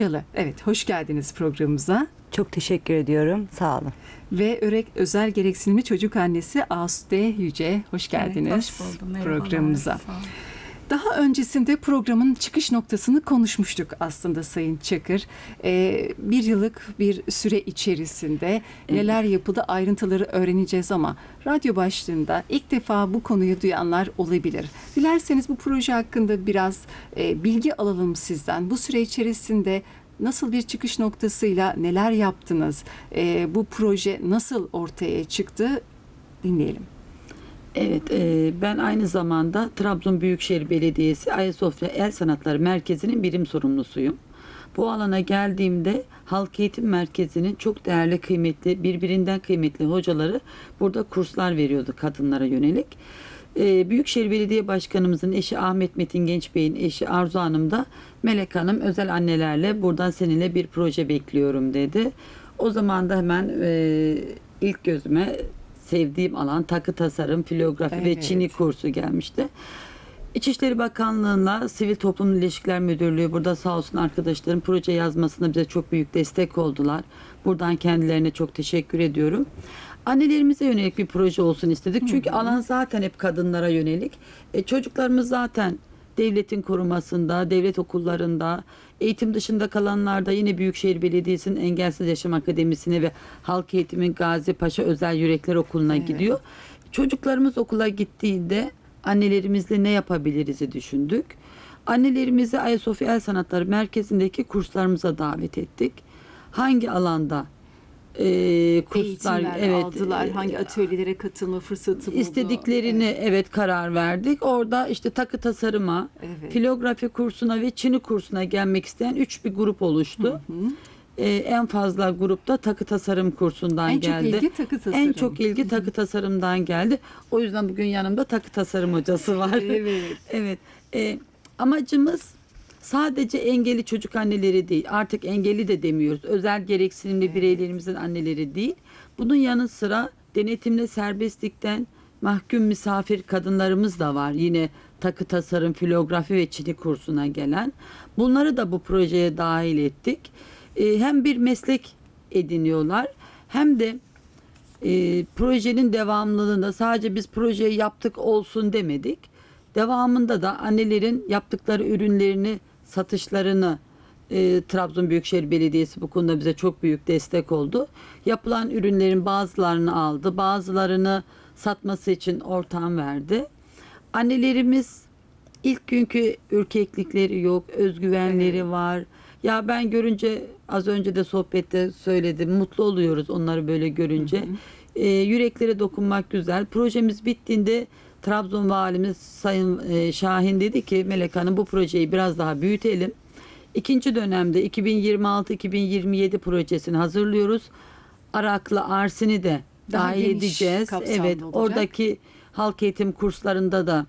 Evet, hoş geldiniz programımıza. Çok teşekkür ediyorum. Sağ olun. Ve özel gereksinimli çocuk annesi Asude Yüce, hoş geldiniz, evet, hoş buldum. Programımıza. Daha öncesinde programın çıkış noktasını konuşmuştuk aslında Sayın Çakır. Bir yıllık bir süre içerisinde neler yapıldı ayrıntıları öğreneceğiz ama radyo başlığında ilk defa bu konuyu duyanlar olabilir. Dilerseniz bu proje hakkında biraz bilgi alalım sizden. Bu süre içerisinde nasıl bir çıkış noktasıyla neler yaptınız? Bu proje nasıl ortaya çıktı? Dinleyelim. Evet, ben aynı zamanda Trabzon Büyükşehir Belediyesi Ayasofya El Sanatları Merkezi'nin birim sorumlusuyum. Bu alana geldiğimde Halk Eğitim Merkezi'nin çok değerli, kıymetli, birbirinden kıymetli hocaları burada kurslar veriyordu kadınlara yönelik. Büyükşehir Belediye Başkanımızın eşi Ahmet Metin Genç Bey'in eşi Arzu Hanım da Melek Hanım özel annelerle buradan seninle bir proje bekliyorum dedi. O zaman da hemen ilk gözüme sevdiğim alan takı tasarım, filografi ve Çini kursu gelmişti. İçişleri Bakanlığı'nda Sivil Toplum İlişkiler Müdürlüğü burada sağ olsun arkadaşlarım proje yazmasına bize çok büyük destek oldular. Buradan kendilerine çok teşekkür ediyorum. Annelerimize yönelik bir proje olsun istedik. Çünkü alan zaten hep kadınlara yönelik. Çocuklarımız zaten devletin korumasında, devlet okullarında, eğitim dışında kalanlarda yine Büyükşehir Belediyesi'nin Engelsiz Yaşam Akademisi'ne ve Halk Eğitim'in Gazi Paşa Özel Yürekler Okulu'na gidiyor. Çocuklarımız okula gittiğinde annelerimizle ne yapabiliriz'i düşündük. Annelerimizi Ayasofya El Sanatları Merkezi'ndeki kurslarımıza davet ettik. Hangi alanda kurslar aldılar, hangi atölyelere katılma fırsatı buldu? İstediklerini karar verdik. Orada işte takı tasarıma, filografi kursuna ve Çini kursuna gelmek isteyen 3 bir grup oluştu. En fazla grupta takı tasarım kursundan geldi. En çok ilgi takı tasarım. En çok ilgi takı tasarımdan geldi. O yüzden bugün yanımda takı tasarım hocası var. Evet. Amacımız sadece engelli çocuk anneleri değil, artık engelli de demiyoruz. Özel gereksinimli bireylerimizin anneleri değil. Bunun yanı sıra denetimle serbestlikten mahkum misafir kadınlarımız da var. Yine takı tasarım, filografi ve Çini kursuna gelen. Bunları da bu projeye dahil ettik. Hem bir meslek ediniyorlar hem de projenin devamlılığında sadece biz projeyi yaptık olsun demedik. Devamında da annelerin yaptıkları ürünlerini, satışlarını Trabzon Büyükşehir Belediyesi bu konuda bize çok büyük destek oldu. Yapılan ürünlerin bazılarını aldı, bazılarını satması için ortam verdi. Annelerimiz ilk günkü ürkeklikleri yok, özgüvenleri var. Ya ben görünce az önce de sohbette söyledim, mutlu oluyoruz onları böyle görünce. Yüreklere dokunmak güzel. Projemiz bittiğinde Trabzon Valimiz Sayın Şahin dedi ki Melek Hanım bu projeyi biraz daha büyütelim. İkinci dönemde 2026-2027 projesini hazırlıyoruz. Araklı Arsin'i de dahil edeceğiz. Evet, olacak. Oradaki halk eğitim kurslarında da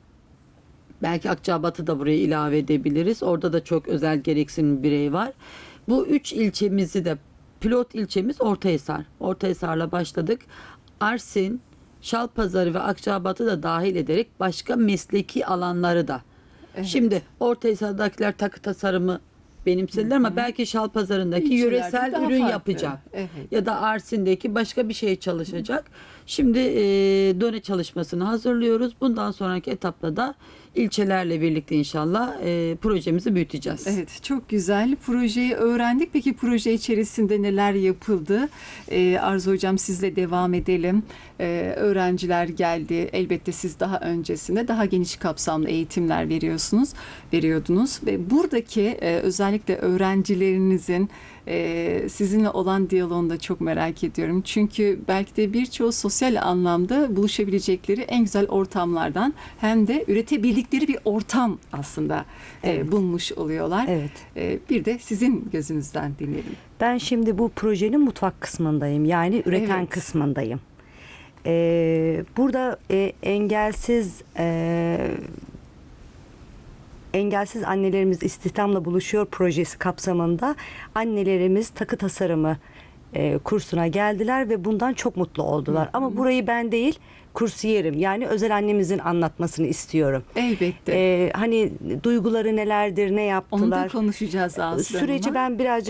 belki Akçabat'ı da buraya ilave edebiliriz. Orada da çok özel gereksinim birey var. Bu 3 ilçemizi de pilot ilçemiz Ortahisar. Ortahisar'la başladık. Arsin, Şalpazarı ve Akçabat'ı da dahil ederek başka mesleki alanları da. Şimdi Ortahisar'dakiler takı tasarımı benimsediler ama belki Şalpazarı'ndaki yöresel ürün yapacak. Ya da Arsin'deki başka bir şey çalışacak. Şimdi döne çalışmasını hazırlıyoruz. Bundan sonraki etapta da ilçelerle birlikte inşallah projemizi büyüteceğiz. Evet, çok güzel. Projeyi öğrendik. Peki proje içerisinde neler yapıldı? Arzu Hocam sizle devam edelim. Öğrenciler geldi. Elbette siz daha öncesinde daha geniş kapsamlı eğitimler veriyordunuz. Ve buradaki özellikle öğrencilerinizin sizinle olan diyaloğunu da çok merak ediyorum. Çünkü belki de birçoğu sosyal anlamda buluşabilecekleri en güzel ortamlardan hem de üretebildikleri bir ortam aslında bulmuş oluyorlar. Bir de sizin gözünüzden dinleyelim. Ben şimdi bu projenin mutfak kısmındayım. Yani üreten kısmındayım. Burada Engelsiz Annelerimiz İstihdamla Buluşuyor projesi kapsamında annelerimiz takı tasarımı kursuna geldiler ve bundan çok mutlu oldular. Ama burayı ben değil, kursiyerim yani özel annemizin anlatmasını istiyorum. Elbette. Hani duyguları nelerdir, ne yaptılar? Onu da konuşacağız aslında. Süreci ben birazcık